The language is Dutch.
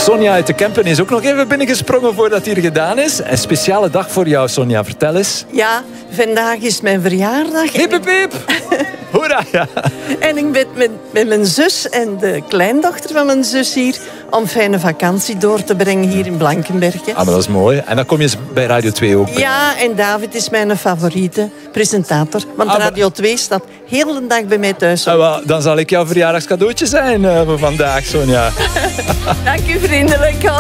Sonja uit de Kempen is ook nog even binnengesprongen voordat het hier gedaan is. Een speciale dag voor jou, Sonja. Vertel eens. Ja, vandaag is mijn verjaardag. Hip, hip, hip. Hoera, ja. En ik ben met mijn zus en de kleindochter van mijn zus hier om fijne vakantie door te brengen hier in Blankenberge. Ah, maar dat is mooi. En dan kom je bij Radio 2 ook. Ja, en David is mijn favoriete presentator. Want Radio 2 staat heel de dag bij mij thuis. Dan zal ik jouw verjaardagscadeautje zijn voor vandaag, Sonja. Dank u vriendelijk.